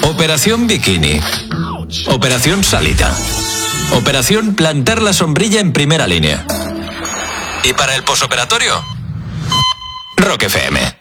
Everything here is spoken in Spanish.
Operación Bikini. Operación Salita. Operación Plantar la sombrilla en primera línea. ¿Y para el posoperatorio? Rock FM.